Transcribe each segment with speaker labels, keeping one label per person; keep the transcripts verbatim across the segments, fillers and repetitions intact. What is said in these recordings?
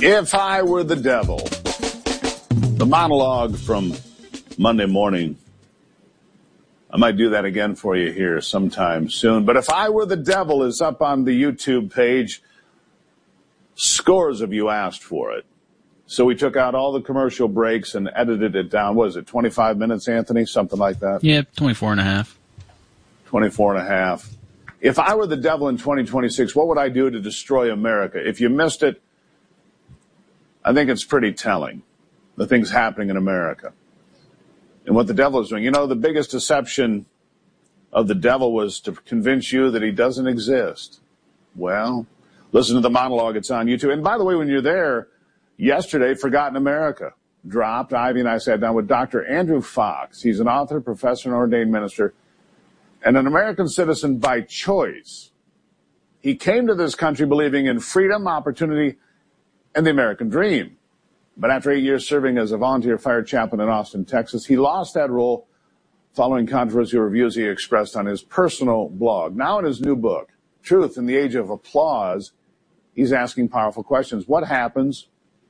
Speaker 1: If I Were the Devil, the monologue from Monday morning. I might do that again for you here sometime soon. But If I Were the Devil is up on the YouTube page. Scores of you asked for it. So we took out all the commercial breaks and edited it down. What is it, twenty-five minutes, Anthony? Something like that?
Speaker 2: Yeah, twenty-four and a half.
Speaker 1: twenty-four and a half. If I were the devil in twenty twenty-six, what would I do to destroy America? If you missed it, I think it's pretty telling, the things happening in America and what the devil is doing. You know, the biggest deception of the devil was to convince you that he doesn't exist. Well, listen to the monologue. It's on YouTube. And by the way, when you're there, yesterday, Forgotten America dropped. Ivy and I sat down with Doctor Andrew Fox. He's an author, professor, and ordained minister, and an American citizen by choice. He came to this country believing in freedom, opportunity, and the American dream. But after eight years serving as a volunteer fire chaplain in Austin, Texas, he lost that role following controversial reviews he expressed on his personal blog. Now in his new book, Truth in the Age of Applause, he's asking powerful questions. What happens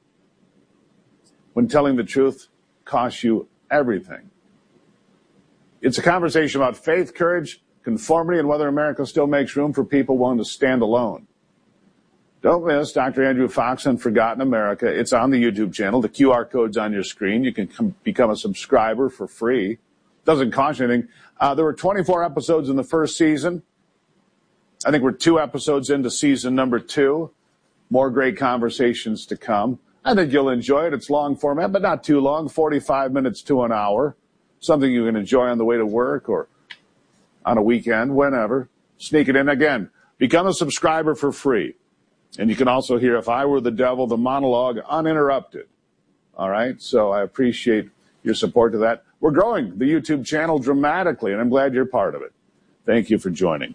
Speaker 1: when telling the truth costs you everything? It's a conversation about faith, courage, conformity, and whether America still makes room for people willing to stand alone. Don't miss Doctor Andrew Fox on Forgotten America. It's on the YouTube channel. The Q R code's on your screen. You can come, become a subscriber for free. Doesn't cost you anything. Uh, there were twenty-four episodes in the first season. I think we're two episodes into season number two. More great conversations to come. I think you'll enjoy it. It's long format, but not too long, forty-five minutes to an hour. Something you can enjoy on the way to work or on a weekend, whenever. Sneak it in. Again, become a subscriber for free. And you can also hear If I Were the Devil, the monologue, uninterrupted. All right? So I appreciate your support to that. We're growing the YouTube channel dramatically, and I'm glad you're part of it. Thank you for joining.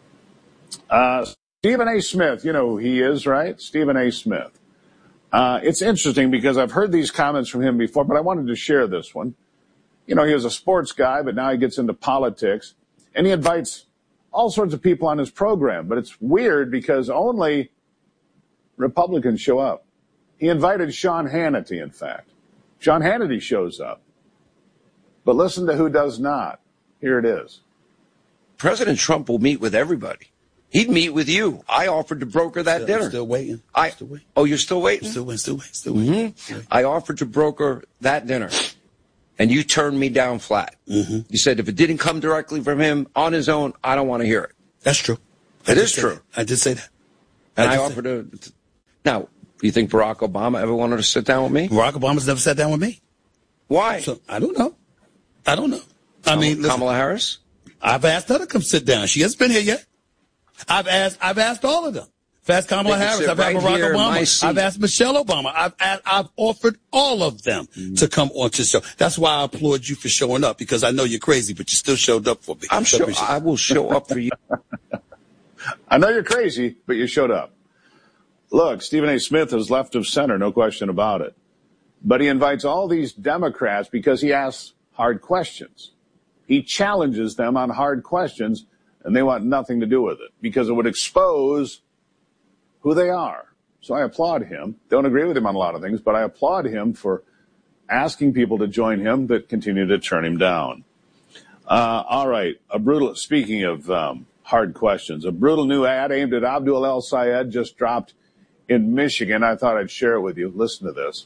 Speaker 1: Uh, Stephen A. Smith, you know who he is, right? Stephen A. Smith. Uh, it's interesting because I've heard these comments from him before, but I wanted to share this one. You know, he was a sports guy, but now he gets into politics, and he invites all sorts of people on his program. But it's weird because only Republicans show up. He invited Sean Hannity, in fact. Sean Hannity shows up. But listen to who does not. Here it is.
Speaker 3: President Trump will meet with everybody. He'd meet with you. I offered to broker that
Speaker 4: still,
Speaker 3: dinner.
Speaker 4: I'm still waiting.
Speaker 3: I,
Speaker 4: still waiting.
Speaker 3: Oh, you're still waiting?
Speaker 4: Still waiting, still waiting, still waiting.
Speaker 3: Mm-hmm.
Speaker 4: Still waiting.
Speaker 3: I offered to broker that dinner, and you turned me down flat.
Speaker 4: Mm-hmm.
Speaker 3: You said if it didn't come directly from him on his own, I don't want to hear it.
Speaker 4: That's true.
Speaker 3: It is true.
Speaker 4: That. I did say that.
Speaker 3: And I,
Speaker 4: I
Speaker 3: offered to, to... Now, do you think Barack Obama ever wanted to sit down with me?
Speaker 4: Barack Obama's never sat down with me.
Speaker 3: Why?
Speaker 4: So, I don't know. I don't know. I
Speaker 3: Kamala,
Speaker 4: mean, listen,
Speaker 3: Kamala Harris?
Speaker 4: I've asked her to come sit down. She hasn't been here yet. I've asked I've asked all of them. I've asked Kamala Harris. I've
Speaker 3: right
Speaker 4: asked Barack Obama. I've asked Michelle Obama. I've asked, I've offered all of them mm-hmm. to come on to the show. That's why I applaud you for showing up, because I know you're crazy, but you still showed up for me.
Speaker 3: I'm sure I will show up for you.
Speaker 1: I know you're crazy, but you showed up. Look, Stephen A. Smith is left of center, no question about it. But he invites all these Democrats because he asks hard questions. He challenges them on hard questions, and they want nothing to do with it because it would expose who they are. So I applaud him. Don't agree with him on a lot of things, but I applaud him for asking people to join him that continue to turn him down. Uh, all right, a brutal, speaking of um, hard questions, a brutal new ad aimed at Abdul El Sayed just dropped in Michigan. I thought I'd share it with you. Listen to this.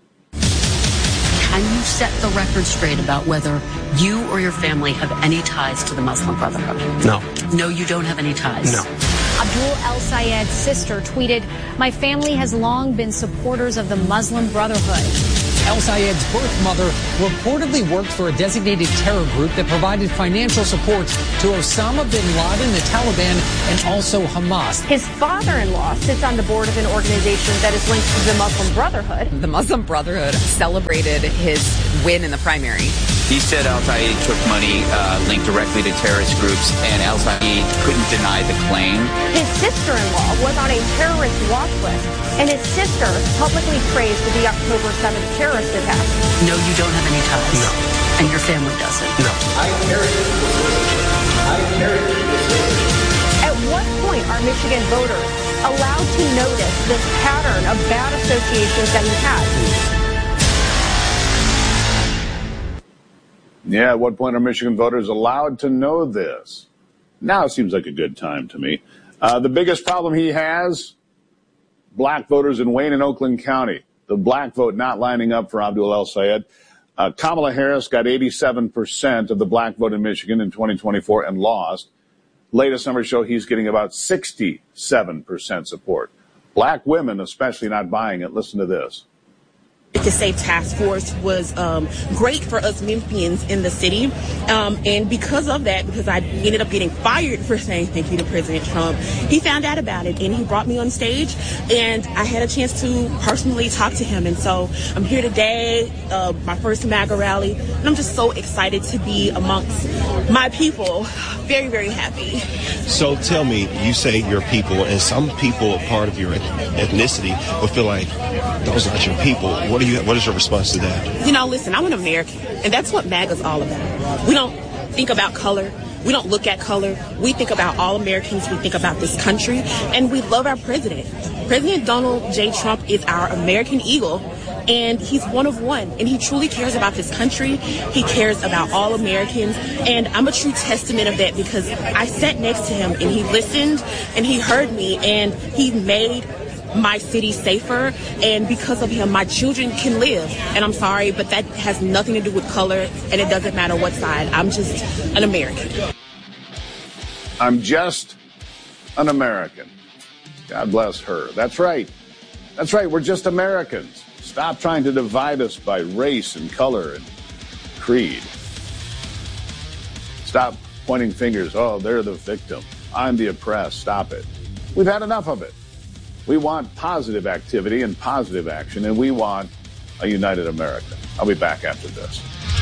Speaker 5: Can you set the record straight about whether you or your family have any ties to the Muslim Brotherhood?
Speaker 6: No.
Speaker 5: No, you don't have any ties?
Speaker 6: No.
Speaker 7: Abdul El Sayed's sister tweeted, "My family has long been supporters of the Muslim Brotherhood."
Speaker 8: El Sayed's birth mother reportedly worked for a designated terror group that provided financial support to Osama bin Laden, the Taliban, and also Hamas.
Speaker 7: His father-in-law sits on the board of an organization that is linked to the Muslim Brotherhood.
Speaker 9: The Muslim Brotherhood celebrated his win in the primary.
Speaker 10: He said Al Sayed took money uh, linked directly to terrorist groups, and Al Sayed couldn't deny the claim.
Speaker 7: His sister-in-law was on a terrorist watch list, and his sister publicly praised the October seventh terrorist attack.
Speaker 5: No, you don't have any ties.
Speaker 6: No.
Speaker 5: And your family doesn't.
Speaker 6: No.
Speaker 11: I carry I carry
Speaker 7: At what point are Michigan voters allowed to notice this pattern of bad associations that he has.
Speaker 1: Yeah, at what point are Michigan voters allowed to know this? Now it seems like a good time to me. Uh, the biggest problem he has, black voters in Wayne and Oakland County. The black vote not lining up for Abdul El-Sayed. Uh, Kamala Harris got eighty-seven percent of the black vote in Michigan in twenty twenty-four and lost. Latest numbers show he's getting about sixty-seven percent support. Black women especially not buying it. Listen to this.
Speaker 2: The Safe Task Force was um, great for us Memphians in the city. Um, and because of that, because I ended up getting fired for saying thank you to President Trump, he found out about it and he brought me on stage and I had a chance to personally talk to him. And so I'm here today, uh, my first MAGA rally, and I'm just so excited to be amongst my people. Very, very happy.
Speaker 6: So tell me, you say your people, and some people, part of your ethnicity, will feel like those are not your people. What do you? What is your response to that?
Speaker 2: You know, listen, I'm an American, and that's what MAGA's all about. We don't think about color. We don't look at color. We think about all Americans. We think about this country, and we love our president. President Donald J. Trump is our American eagle, and he's one of one, and he truly cares about this country. He cares about all Americans, and I'm a true testament of that because I sat next to him, and he listened, and he heard me, and he made my city safer, and because of him, my children can live. And I'm sorry, but that has nothing to do with color, and it doesn't matter what side. I'm just an American.
Speaker 1: I'm just an American. God bless her. That's right. That's right. We're just Americans. Stop trying to divide us by race and color and creed. Stop pointing fingers. Oh, they're the victim. I'm the oppressed. Stop it. We've had enough of it. We want positive activity and positive action, and we want a united America. I'll be back after this.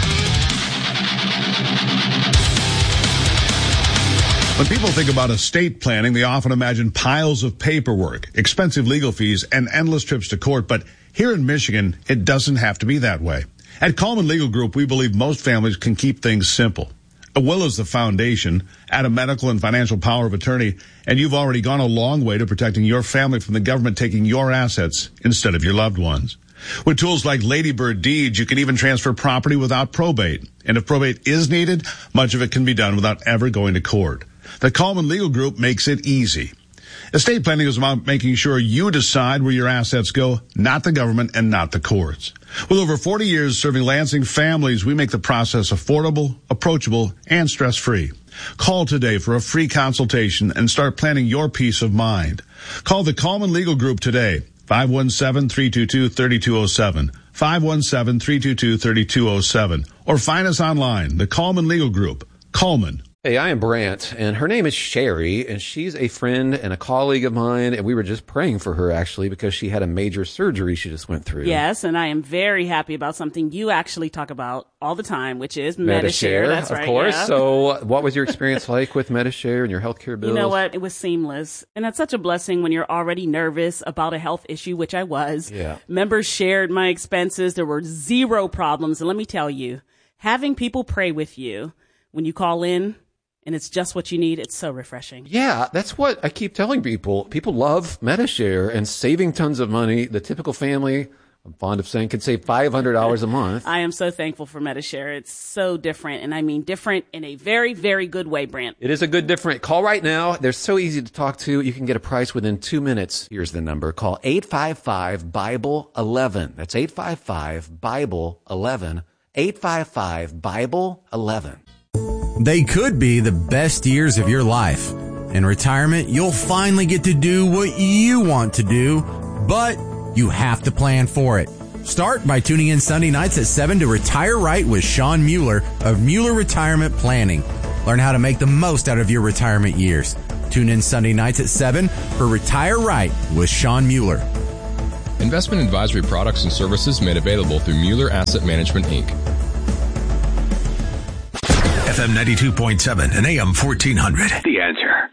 Speaker 11: When people think about estate planning, they often imagine piles of paperwork, expensive legal fees, and endless trips to court. But here in Michigan, it doesn't have to be that way. At Coleman Legal Group, we believe most families can keep things simple. A will is the foundation. Add a medical and financial power of attorney, and you've already gone a long way to protecting your family from the government taking your assets instead of your loved ones. With tools like Ladybird Deeds, you can even transfer property without probate. And if probate is needed, much of it can be done without ever going to court. The Coleman Legal Group makes it easy. Estate planning is about making sure you decide where your assets go, not the government and not the courts. With over forty years serving Lansing families, we make the process affordable, approachable, and stress-free. Call today for a free consultation and start planning your peace of mind. Call the Coleman Legal Group today, five one seven, three two two, three two zero seven, five one seven, three two two, three two zero seven, or find us online, the Coleman Legal Group, Coleman.
Speaker 12: Hey, I am Brant, and her name is Sherry, and she's a friend and a colleague of mine, and we were just praying for her, actually, because she had a major surgery she just went through.
Speaker 13: Yes, and I am very happy about something you actually talk about all the time, which is Medi-Share.
Speaker 12: Medi-Share,
Speaker 13: That's
Speaker 12: of
Speaker 13: right,
Speaker 12: course.
Speaker 13: yeah.
Speaker 12: So what was your experience like with Medi-Share and your healthcare bills?
Speaker 13: You know what? It was seamless, and that's such a blessing when you're already nervous about a health issue, which I was.
Speaker 12: Yeah.
Speaker 13: Members shared my expenses. There were zero problems, and let me tell you, having people pray with you when you call in, and it's just what you need. It's so refreshing.
Speaker 12: Yeah, that's what I keep telling people. People love Medi-Share and saving tons of money. The typical family, I'm fond of saying, can save five hundred dollars a month.
Speaker 13: I am so thankful for Medi-Share. It's so different, and I mean different in a very, very good way, Brant.
Speaker 12: It is a good different. Call right now. They're so easy to talk to. You can get a price within two minutes. Here's the number. Call eight five five, Bible eleven. That's eight five five, Bible eleven. eight five five, Bible eleven.
Speaker 14: They could be the best years of your life. In retirement, you'll finally get to do what you want to do, but you have to plan for it. Start by tuning in Sunday nights at seven to Retire Right with Sean Mueller of Mueller Retirement Planning. Learn how to make the most out of your retirement years. Tune in Sunday nights at seven for Retire Right with Sean Mueller.
Speaker 15: Investment advisory products and services made available through Mueller Asset Management, Incorporated.
Speaker 16: F M ninety-two point seven and A M fourteen hundred.
Speaker 17: The Answer.